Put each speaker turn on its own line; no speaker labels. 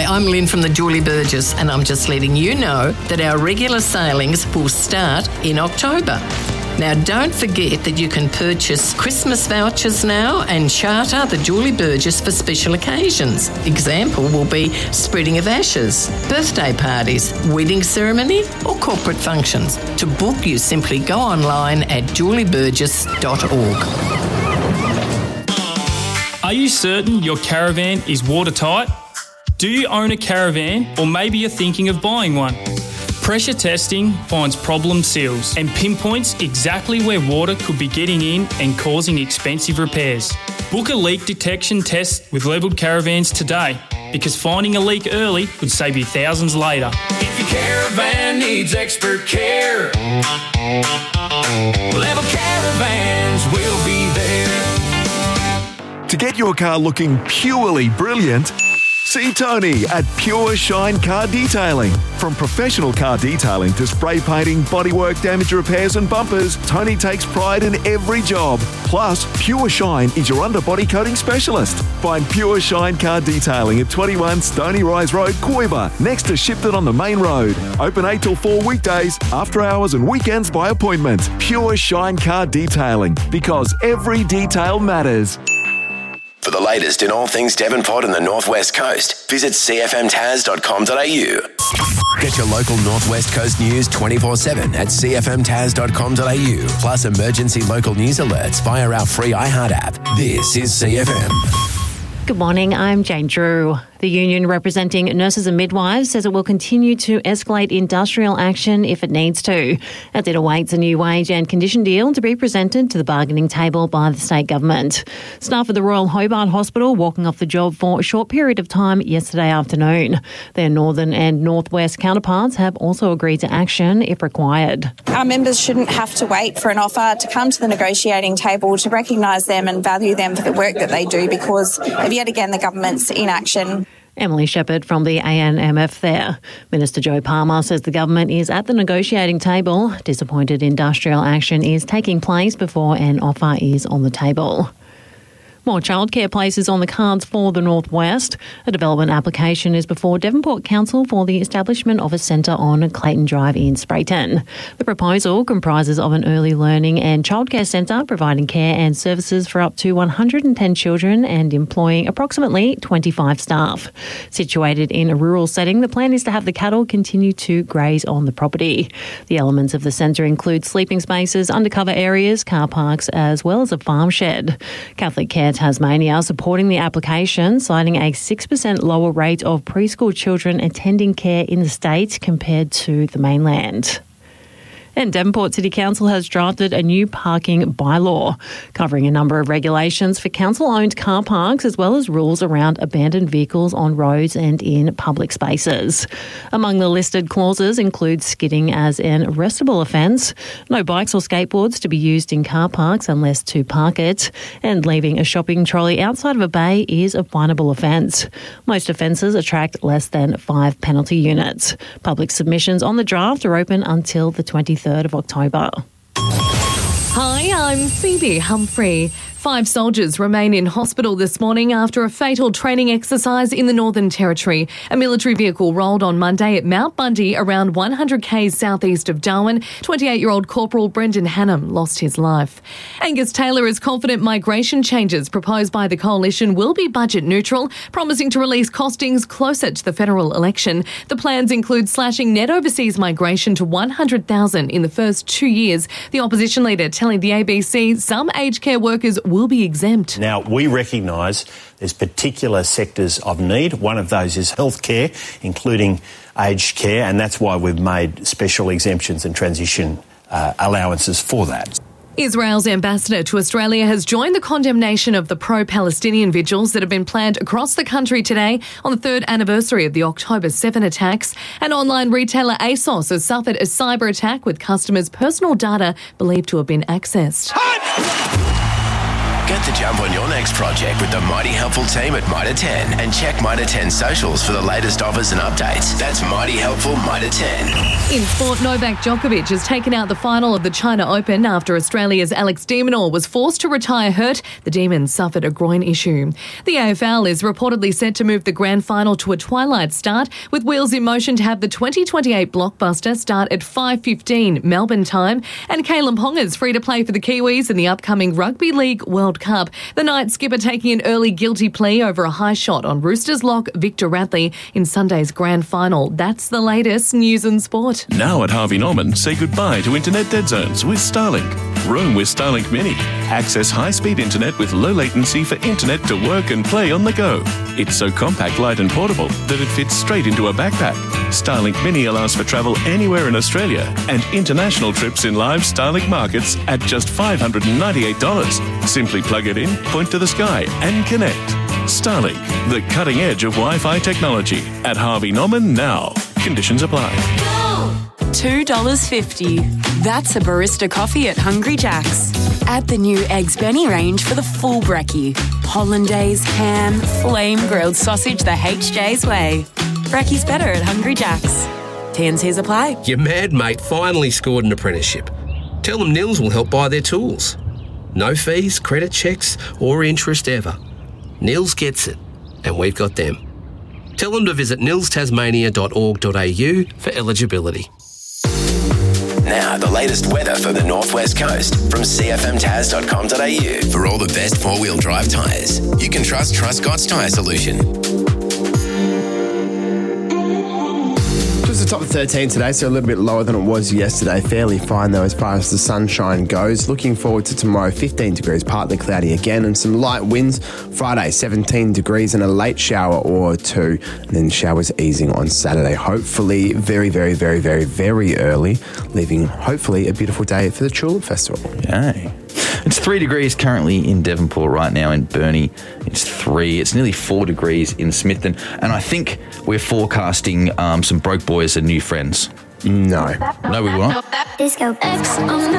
I'm Lynn from the Julie Burgess, and I'm just letting you know that our regular sailings will start in October. Now, don't forget that you can purchase Christmas vouchers now and charter the Julie Burgess for special occasions. Example will be spreading of ashes, birthday parties, wedding ceremony or corporate functions. To book, you simply go online at julieburgess.org.
Are you certain your caravan is watertight? Do you own a caravan, or maybe you're thinking of buying one? Pressure testing finds problem seals and pinpoints exactly where water could be getting in and causing expensive repairs. Book a leak detection test with Levelled Caravans today, because finding a leak early could save you thousands later.
If your caravan needs expert care, Levelled Caravans will be there.
To get your car looking purely brilliant, see Tony at Pure Shine Car Detailing. From professional car detailing to spray painting, bodywork, damage repairs and bumpers, Tony takes pride in every job. Plus, Pure Shine is your underbody coating specialist. Find Pure Shine Car Detailing at 21 Stony Rise Road, Coiba, next to Shipton on the main road. Open 8 till 4 weekdays, after hours and weekends by appointment. Pure Shine Car Detailing, because every detail matters.
For the latest in all things Devonport and the North West Coast, visit cfmtas.com.au. Get your local North West Coast news 24/7 at cfmtas.com.au. Plus emergency local news alerts via our free iHeart app. This is CFM.
Good morning, I'm Jane Drew. The union representing nurses and midwives says it will continue to escalate industrial action if it needs to, as it awaits a new wage and condition deal to be presented to the bargaining table by the state government. Staff at the Royal Hobart Hospital walking off the job for a short period of time yesterday afternoon. Their northern and northwest counterparts have also agreed to action if required.
Our members shouldn't have to wait for an offer to come to the negotiating table to recognise them and value them for the work that they do, because of yet again the government's inaction.
Emily Shepherd from the ANMF there. Minister Joe Palmer says the government is at the negotiating table. Disappointed industrial action is taking place before an offer is on the table. More childcare places on the cards for the Northwest. A development application is before Devonport Council for the establishment of a centre on Clayton Drive in Sprayton. The proposal comprises of an early learning and childcare centre providing care and services for up to 110 children and employing approximately 25 staff. Situated in a rural setting, the plan is to have the cattle continue to graze on the property. The elements of the centre include sleeping spaces, undercover areas, car parks, as well as a farm shed. Catholic Care Tasmania supporting the application, citing a 6% lower rate of preschool children attending care in the state compared to the mainland. And Devonport City Council has drafted a new parking bylaw, covering a number of regulations for council-owned car parks, as well as rules around abandoned vehicles on roads and in public spaces. Among the listed clauses include skidding as an arrestable offence, no bikes or skateboards to be used in car parks unless to park it, and leaving a shopping trolley outside of a bay is a finable offence. Most offences attract less than 5 penalty units. Public submissions on the draft are open until the 23rd of October.
Hi, I'm Phoebe Humphrey. 5 soldiers remain in hospital this morning after a fatal training exercise in the Northern Territory. A military vehicle rolled on Monday at Mount Bundy, around 100 k's southeast of Darwin. 28-year-old Corporal Brendan Hannam lost his life. Angus Taylor is confident migration changes proposed by the coalition will be budget neutral, promising to release costings closer to the federal election. The plans include slashing net overseas migration to 100,000 in the first 2 years. The opposition leader telling the ABC some aged care workers will be exempt.
Now, we recognise there's particular sectors of need. One of those is healthcare, including aged care, and that's why we've made special exemptions and transition allowances for that.
Israel's ambassador to Australia has joined the condemnation of the pro-Palestinian vigils that have been planned across the country today on the 3rd anniversary of the October 7 attacks. And online retailer ASOS has suffered a cyber attack with customers' personal data believed to have been accessed.
Get the jump on your next project with the mighty helpful team at Mitre 10 and check Mitre 10 socials for the latest offers and updates. That's mighty helpful Mitre 10.
In sport, Novak Djokovic has taken out the final of the China Open after Australia's Alex de Minaur was forced to retire hurt. The Demon suffered a groin issue. The AFL is reportedly set to move the grand final to a twilight start, with wheels in motion to have the 2028 blockbuster start at 5:15 Melbourne time. And Kalen Ponga's free to play for the Kiwis in the upcoming Rugby League World Cup. The night skipper taking an early guilty plea over a high shot on Roosters lock Victor Radley in Sunday's grand final. That's the latest news and sport.
Now at Harvey Norman, say goodbye to internet dead zones with Starlink. Roam with Starlink Mini. Access high-speed internet with low latency for internet to work and play on the go. It's so compact, light and portable that it fits straight into a backpack. Starlink Mini allows for travel anywhere in Australia and international trips in live Starlink markets at just $598. Simply plug it in, point to the sky and connect. Starlink, the cutting edge of Wi-Fi technology. At Harvey Norman now. Conditions apply.
$2.50. That's a barista coffee at Hungry Jack's. Add the new Eggs Benny range for the full brekkie. Hollandaise, ham, flame grilled sausage the HJ's way. Brekkie's better at Hungry Jack's. T&Cs apply.
Your mad mate finally scored an apprenticeship. Tell them Nils will help buy their tools. No fees, credit checks or interest ever. Nils gets it, and we've got them. Tell them to visit nilstasmania.org.au for eligibility.
Now, the latest weather for the Northwest Coast from cfmtaz.com.au. For all the best four-wheel drive tyres, you can trust Truscott's Tyre Solution.
Just the top of 13 today, so a little bit lower than it was yesterday. Fairly fine, though, as far as the sunshine goes. Looking forward to tomorrow, 15 degrees, partly cloudy again, and some light winds. Friday, 17 degrees and a late shower or two, and then showers easing on Saturday. Hopefully very, very, very, very, very early, leaving hopefully a beautiful day for the Tulip Festival.
Yay. It's 3 degrees currently in Devonport right now. In Burnie, it's 3. It's nearly 4 degrees in Smithton. And I think we're forecasting some broke boys and new friends.
No.
No, we won't.
Disco X on the